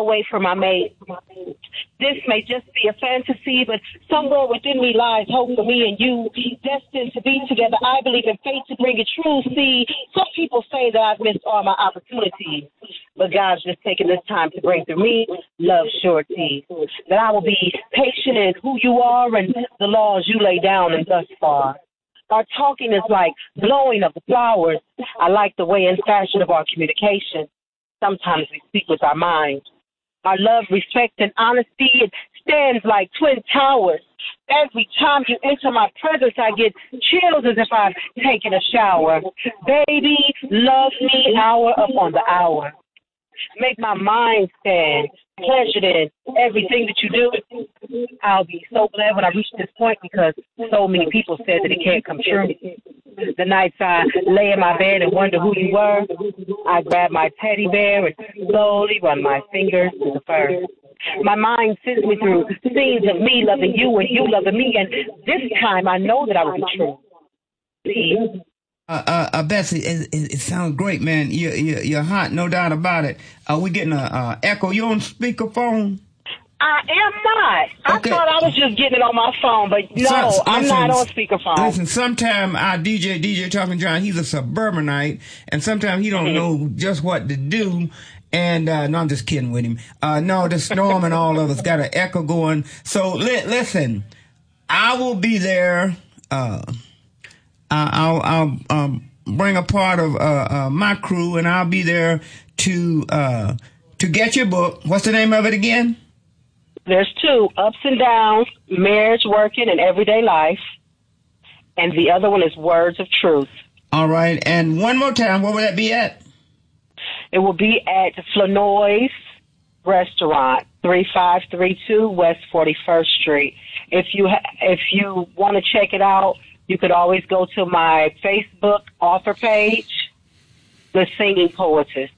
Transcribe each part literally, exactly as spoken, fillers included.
away from my mate. This may just be a fantasy, but somewhere within me lies hope for me and you, destined to be together. I believe in fate to bring it true. See, some people say that I've missed all my opportunities, but God's just taking this time to bring through me love surety. That I will be patient in who you are and the laws you lay down and thus far. Our talking is like blowing of the flowers. I like the way and fashion of our communication. Sometimes we speak with our minds. Our love, respect, and honesty, it stands like twin towers. Every time you enter my presence, I get chills as if I've taken a shower. Baby, love me hour upon the hour. Make my mind stand, pleasured in everything that you do. I'll be so glad when I reach this point because so many people said that it can't come true. The nights I lay in my bed and wonder who you were, I grab my teddy bear and slowly run my fingers through the fur. My mind sends me through scenes of me loving you and you loving me, and this time I know that I will be true. See? Uh, uh, uh, Bessie, it, it, it sounds great, man. You're, you're, you're hot, no doubt about it. Are we getting a uh, echo? You on speakerphone? I am not. Okay. I thought I was just getting it on my phone, but no, So, I'm listen, not on speakerphone. Listen, sometime our D J, D J Talking John, he's a suburbanite, and sometimes he don't know just what to do. And, uh, no, I'm just kidding with him. Uh, no, the storm and all of us got an echo going. So, li- listen, I will be there, uh, I'll, I'll um, bring a part of uh, uh, my crew, and I'll be there to uh, to get your book. What's the name of it again? There's two, Ups and Downs, Marriage, Working, and Everyday Life. And the other one is Words of Truth. All right. And one more time, where will that be at? It will be at Flanoy's Restaurant, thirty-five thirty-two West forty-first Street. If you ha- if you want to check it out, you could always go to my Facebook author page, The Singing Poetess.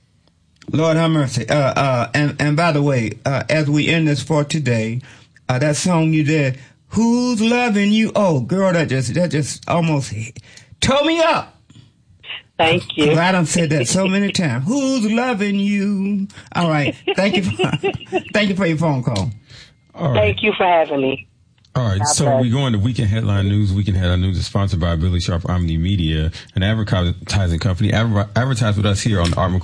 Lord have mercy. Uh, uh, and, and by the way, uh, as we end this for today, uh, that song you did, Who's Loving You? Oh, girl, that just, that just almost tore me up. Thank you. I done said that so many times. Who's loving you? All right. Thank you. For, thank you for your phone call. All right. Thank you for having me. All right, so we go into Weekend Headline News. Weekend Headline News is sponsored by Billy Sharp Omni Media, an advertising company. Adver- advertise with us here on the Art